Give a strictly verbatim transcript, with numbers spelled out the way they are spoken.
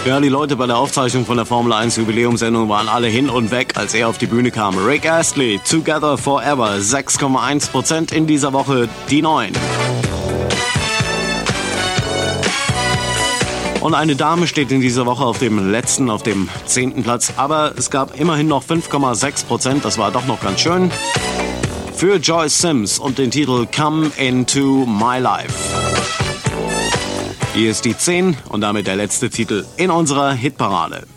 Ja, die Leute bei der Aufzeichnung von der Formel eins Jubiläumssendung waren alle hin und weg, als er auf die Bühne kam. Rick Astley, Together Forever, sechs Komma eins Prozent in dieser Woche, die neun. Und eine Dame steht in dieser Woche auf dem letzten, auf dem zehnten Platz. Aber es gab immerhin noch fünf Komma sechs Prozent, das war doch noch ganz schön. Für Joyce Sims und den Titel Come Into My Life. Hier ist die zehn und damit der letzte Titel in unserer Hitparade.